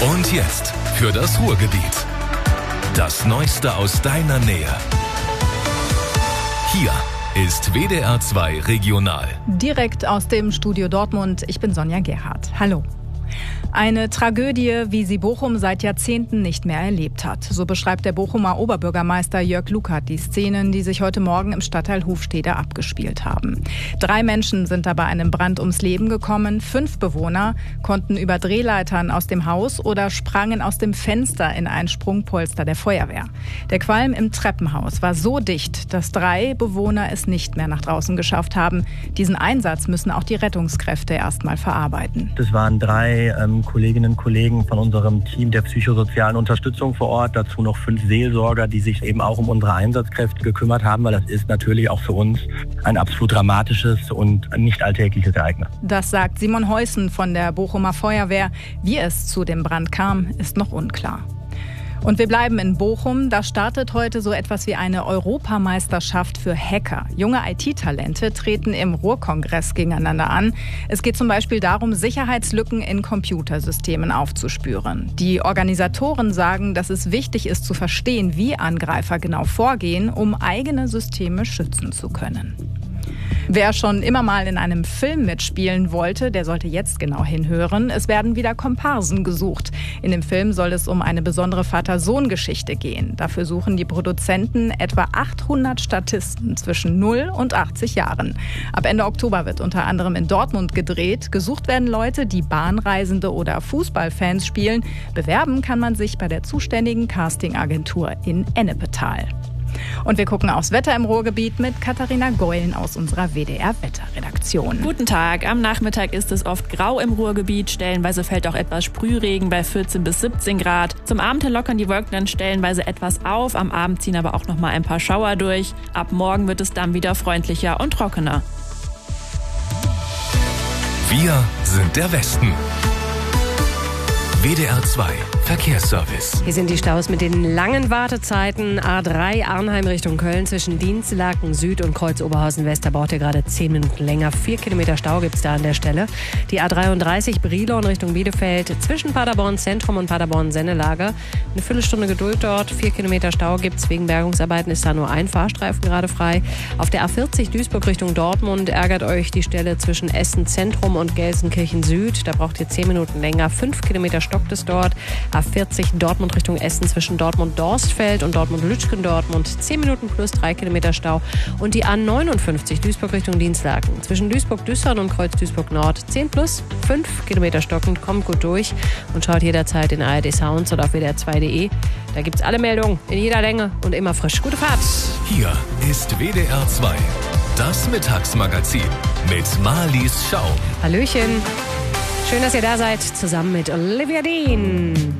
Und jetzt für das Ruhrgebiet. Das Neueste aus deiner Nähe. Hier ist WDR 2 Regional. Direkt aus dem Studio Dortmund. Ich bin Sonja Gerhardt. Hallo. Eine Tragödie, wie sie Bochum seit Jahrzehnten nicht mehr erlebt hat. So beschreibt der Bochumer Oberbürgermeister Jörg Lukert die Szenen, die sich heute Morgen im Stadtteil Hufstede abgespielt haben. 3 Menschen sind da bei einem Brand ums Leben gekommen. 5 Bewohner konnten über Drehleitern aus dem Haus oder sprangen aus dem Fenster in ein Sprungpolster der Feuerwehr. Der Qualm im Treppenhaus war so dicht, dass 3 Bewohner es nicht mehr nach draußen geschafft haben. Diesen Einsatz müssen auch die Rettungskräfte erstmal verarbeiten. Das waren 3 Kolleginnen und Kollegen von unserem Team der psychosozialen Unterstützung vor Ort. Dazu noch 5 Seelsorger, die sich eben auch um unsere Einsatzkräfte gekümmert haben, weil das ist natürlich auch für uns ein absolut dramatisches und nicht alltägliches Ereignis. Das sagt Simon Heusen von der Bochumer Feuerwehr. Wie es zu dem Brand kam, ist noch unklar. Und wir bleiben in Bochum. Da startet heute so etwas wie eine Europameisterschaft für Hacker. Junge IT-Talente treten im Ruhrkongress gegeneinander an. Es geht zum Beispiel darum, Sicherheitslücken in Computersystemen aufzuspüren. Die Organisatoren sagen, dass es wichtig ist zu verstehen, wie Angreifer genau vorgehen, um eigene Systeme schützen zu können. Wer schon immer mal in einem Film mitspielen wollte, der sollte jetzt genau hinhören. Es werden wieder Komparsen gesucht. In dem Film soll es um eine besondere Vater-Sohn-Geschichte gehen. Dafür suchen die Produzenten etwa 800 Statisten zwischen 0 und 80 Jahren. Ab Ende Oktober wird unter anderem in Dortmund gedreht. Gesucht werden Leute, die Bahnreisende oder Fußballfans spielen. Bewerben kann man sich bei der zuständigen Castingagentur in Ennepetal. Und wir gucken aufs Wetter im Ruhrgebiet mit Katharina Geulen aus unserer WDR-Wetterredaktion. Guten Tag. Am Nachmittag ist es oft grau im Ruhrgebiet. Stellenweise fällt auch etwas Sprühregen bei 14 bis 17 Grad. Zum Abend hin lockern die Wolken dann stellenweise etwas auf. Am Abend ziehen aber auch noch mal ein paar Schauer durch. Ab morgen wird es dann wieder freundlicher und trockener. Wir sind der Westen. WDR 2 Verkehrsservice. Hier sind die Staus mit den langen Wartezeiten. A3 Arnheim Richtung Köln zwischen Dienstlaken Süd und Kreuz Oberhausen-West. Da braucht ihr gerade 10 Minuten länger. 4 Kilometer Stau gibt es da an der Stelle. Die A33 Brilon Richtung Bielefeld zwischen Paderborn Zentrum und Paderborn Sennelage. Eine Viertelstunde Geduld dort. 4 Kilometer Stau gibt es. Wegen Bergungsarbeiten ist da nur ein Fahrstreifen gerade frei. Auf der A40 Duisburg Richtung Dortmund ärgert euch die Stelle zwischen Essen Zentrum und Gelsenkirchen Süd. Da braucht ihr 10 Minuten länger. 5 Kilometer stockt es dort. A40 Dortmund Richtung Essen zwischen Dortmund-Dorstfeld und Dortmund-Lütschgen-Dortmund. 10 Minuten plus 3 Kilometer Stau. Und die A59 Duisburg Richtung Dienstlaken. Zwischen Duisburg-Düssern und Kreuz-Duisburg-Nord. 10 plus 5 Kilometer stockend. Kommt gut durch und schaut jederzeit in ARD Sounds oder auf WDR2.de. Da gibt's alle Meldungen in jeder Länge und immer frisch. Gute Fahrt! Hier ist WDR 2, das Mittagsmagazin mit Marlies Schaum. Hallöchen! Schön, dass ihr da seid, zusammen mit Olivia Dean.